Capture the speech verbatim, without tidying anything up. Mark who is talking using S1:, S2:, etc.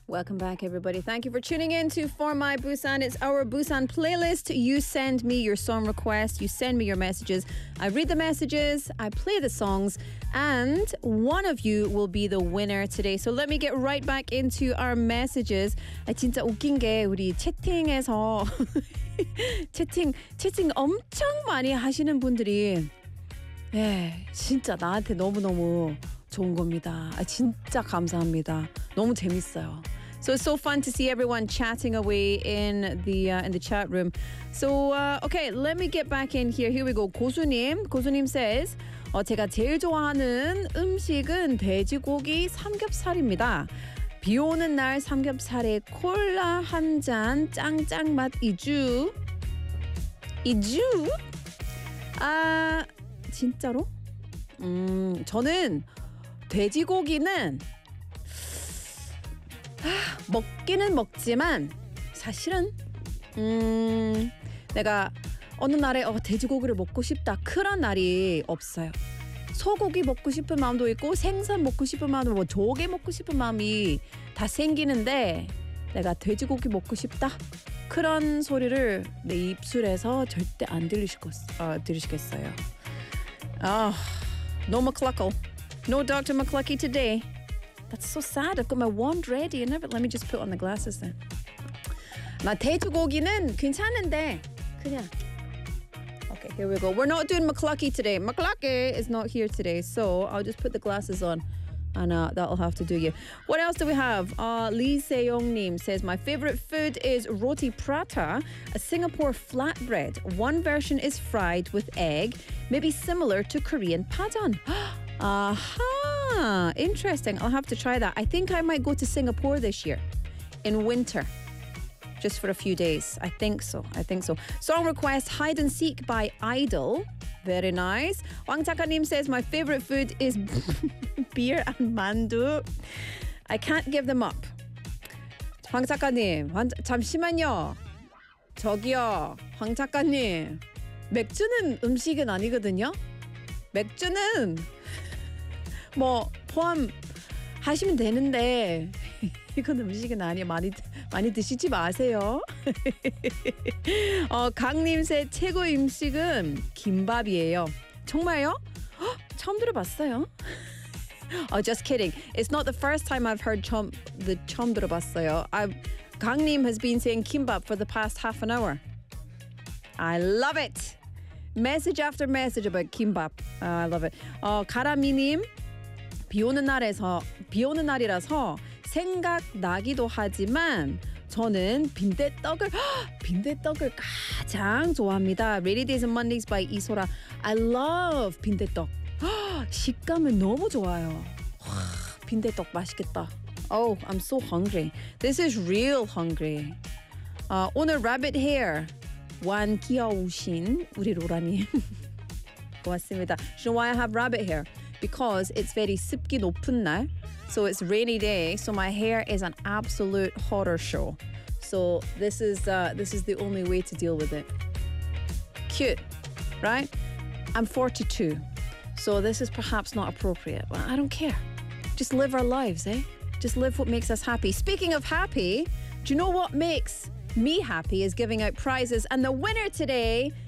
S1: Welcome back, everybody. Thank you for tuning in to For My Busan. It's our Busan playlist. You send me your song requests. You send me your messages. I read the messages. I play the songs. And one of you will be the winner today. So let me get right back into our messages. 아, 진짜 웃긴 게 우리 채팅에서 채팅, 채팅 엄청 많이 하시는 분들이 예, 진짜 나한테 너무너무 좋은 겁니다. 아, 진짜 감사합니다. 너무 재밌어요. So it's so fun to see everyone chatting away in the uh, in the chat room. So uh, okay, let me get back in here. Here we go. 고수님, 고수님 says, 어, 제가 제일 좋아하는 음식은 돼지고기 삼겹살입니다. 비 오는 날 삼겹살에 콜라 한 잔 짱짱 맛 이주. 이주? 아, 진짜로? 음, 저는 돼지고기는 먹기는 먹지만 사실은 음, 내가 어느 날에 어, 돼지고기를 먹고 싶다 그런 날이 없어요. 소고기 먹고 싶은 마음도 있고 생선 먹고 싶은 마음도 뭐 조개 먹고 싶은 마음이 다 생기는데 내가 돼지고기 먹고 싶다 그런 소리를 내 입술에서 절대 안 들리실 것, 어, 들으시겠어요. 아, no McCluckle, no Doctor McClucky today. That's so sad. I've got my wand ready and everything. Let me just put on the glasses then. 나 돼지고기는 괜찮은데 그냥. Okay, here we go. We're not doing McClucky today. McClucky is not here today, so I'll just put the glasses on, and uh, that'll have to do you. What else do we have? Uh, Lee Se-young-nim says, my favorite food is roti prata, a Singapore flatbread. One version is fried with egg, maybe similar to Korean padan. Aha, interesting. I'll have to try that. I think I might go to Singapore this year in winter. Just for a few days. I think so. I think so. Song request, Hide and Seek by Idol. Very nice. Wang Takanim says, my favorite food is beer and mandu. I can't give them up. 황 작가님, 황, 잠시만요. 저기요, 황 작가님. 맥주는 음식은 아니거든요. 맥주는 뭐 포함하시면 되는데 이건 음식은 아니에요. 많이 많이 드시지 마세요. 어, 강님새 최고 음식은 김밥이에요. 정말요? 헉, 처음 들어봤어요. Oh, just kidding. It's not the first time I've heard 처음, the 처음 들어봤어요. I've, 강님 has been saying kimbap for the past half an hour. I love it. Message after message about kimbap. Uh, I love it. 어, 가라미님, 비 오는 날에서 비 오는 날이라서 생각나기도 하지만 저는 빈대떡을 빈대떡을 가장 좋아합니다. Rainy Days and Mondays by 이소라. I love 빈대떡. 식감은 너무 좋아요. 빈대떡 맛있겠다. Oh, I'm so hungry. This is real hungry. 어, 오늘 rabbit hair 완 귀여우신 우리 로라님. 고맙습니다. You know why I have rabbit hair? Because it's very 습기 높은 날. So it's rainy day. So my hair is an absolute horror show. So this is uh, this is the only way to deal with it. Cute, right? I'm forty-two. So this is perhaps not appropriate. But I don't care. Just live our lives, eh? Just live what makes us happy. Speaking of happy, do you know what makes me happy is giving out prizes. And the winner today